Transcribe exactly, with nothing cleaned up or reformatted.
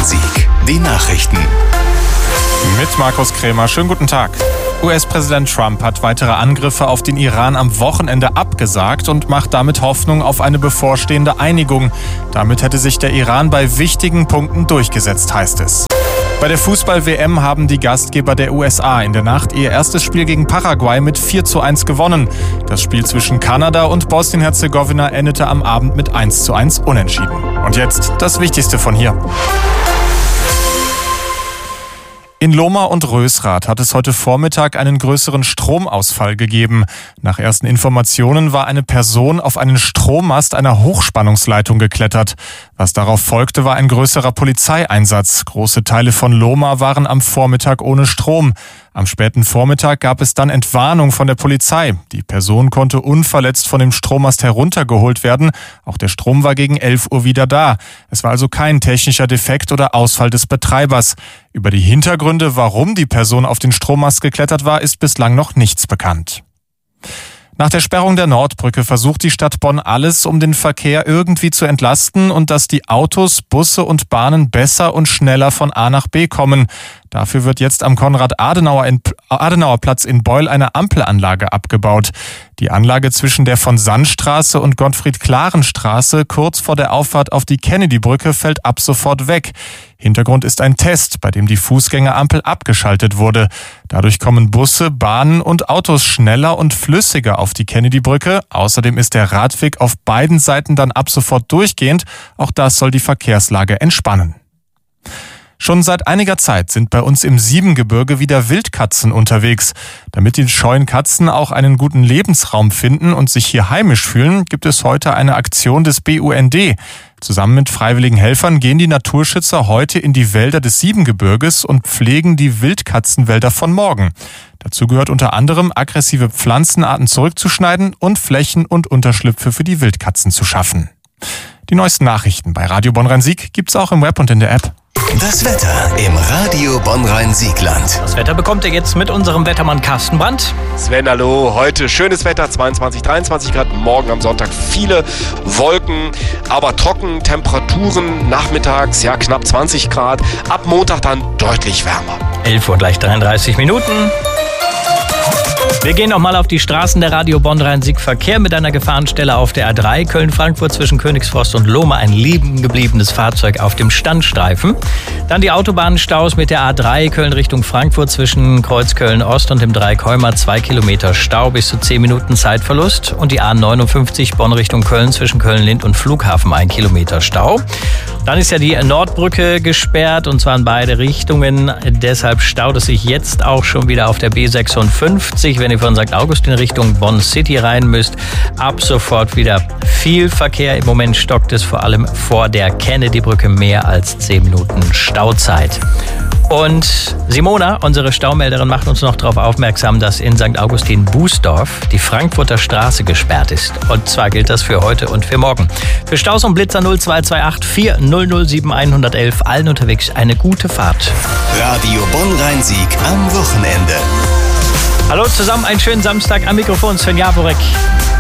Bonn-Rhein-Sieg. Die Nachrichten. Mit Markus Krämer. Schönen guten Tag. U S-Präsident Trump hat weitere Angriffe auf den Iran am Wochenende abgesagt und macht damit Hoffnung auf eine bevorstehende Einigung. Damit hätte sich der Iran bei wichtigen Punkten durchgesetzt, heißt es. Bei der Fußball-W M haben die Gastgeber der U S A in der Nacht ihr erstes Spiel gegen Paraguay mit vier zu eins gewonnen. Das Spiel zwischen Kanada und Bosnien-Herzegowina endete am Abend mit eins zu eins unentschieden. Und jetzt das Wichtigste von hier. In Lohmar und Rösrath hat es heute Vormittag einen größeren Stromausfall gegeben. Nach ersten Informationen war eine Person auf einen Strommast einer Hochspannungsleitung geklettert. Was darauf folgte, war ein größerer Polizeieinsatz. Große Teile von Lohmar waren am Vormittag ohne Strom. Am späten Vormittag gab es dann Entwarnung von der Polizei. Die Person konnte unverletzt von dem Strommast heruntergeholt werden. Auch der Strom war gegen elf Uhr wieder da. Es war also kein technischer Defekt oder Ausfall des Betreibers. Über die Hintergründe, warum die Person auf den Strommast geklettert war, ist bislang noch nichts bekannt. Nach der Sperrung der Nordbrücke versucht die Stadt Bonn alles, um den Verkehr irgendwie zu entlasten und dass die Autos, Busse und Bahnen besser und schneller von A nach B kommen. Dafür wird jetzt am Konrad-Adenauer-Platz in Beul eine Ampelanlage abgebaut. Die Anlage zwischen der von Sandstraße und Gottfried-Klaren-Straße kurz vor der Auffahrt auf die Kennedy-Brücke fällt ab sofort weg. Hintergrund ist ein Test, bei dem die Fußgängerampel abgeschaltet wurde. Dadurch kommen Busse, Bahnen und Autos schneller und flüssiger auf die Kennedy-Brücke. Außerdem ist der Radweg auf beiden Seiten dann ab sofort durchgehend. Auch das soll die Verkehrslage entspannen. Schon seit einiger Zeit sind bei uns im Siebengebirge wieder Wildkatzen unterwegs. Damit die scheuen Katzen auch einen guten Lebensraum finden und sich hier heimisch fühlen, gibt es heute eine Aktion des B U N D. Zusammen mit freiwilligen Helfern gehen die Naturschützer heute in die Wälder des Siebengebirges und pflegen die Wildkatzenwälder von morgen. Dazu gehört unter anderem, aggressive Pflanzenarten zurückzuschneiden und Flächen und Unterschlüpfe für die Wildkatzen zu schaffen. Die neuesten Nachrichten bei Radio Bonn-Rhein-Sieg gibt's auch im Web und in der App. Das Wetter im Radio Bonn-Rhein-Siegland. Das Wetter bekommt ihr jetzt mit unserem Wettermann Carsten Brandt. Sven, hallo. Heute schönes Wetter, zweiundzwanzig, dreiundzwanzig Grad. Morgen am Sonntag viele Wolken, aber trocken. Temperaturen nachmittags, ja, knapp zwanzig Grad. Ab Montag dann deutlich wärmer. elf Uhr gleich dreiunddreißig Minuten. Wir gehen nochmal auf die Straßen der Radio Bonn-Rhein-Sieg. Verkehr mit einer Gefahrenstelle auf der A drei Köln-Frankfurt zwischen Königsforst und Lohmar. Ein liegen gebliebenes Fahrzeug auf dem Standstreifen. Dann die Autobahnstaus mit der A drei Köln Richtung Frankfurt zwischen Kreuzköln-Ost und dem Dreieck-Heuma. Zwei Kilometer Stau, bis zu zehn Minuten Zeitverlust. Und die A neunundfünfzig Bonn Richtung Köln zwischen Köln-Lind und Flughafen. Ein Kilometer Stau. Dann ist ja die Nordbrücke gesperrt und zwar in beide Richtungen. Deshalb staut es sich jetzt auch schon wieder auf der B sechsundfünfzig, wenn ihr von Sankt Augustin Richtung Bonn City rein müsst. Ab sofort wieder viel Verkehr. Im Moment stockt es vor allem vor der Kennedy-Brücke, mehr als zehn Minuten Stauzeit. Und Simona, unsere Staumelderin, macht uns noch darauf aufmerksam, dass in Sankt Augustin-Bußdorf die Frankfurter Straße gesperrt ist. Und zwar gilt das für heute und für morgen. Für Staus und Blitzer null zwei zwei acht vier null null sieben eins eins eins. Allen unterwegs eine gute Fahrt. Radio Bonn-Rhein-Sieg am Wochenende. Hallo zusammen, einen schönen Samstag. Am Mikrofon Sven Jaworek.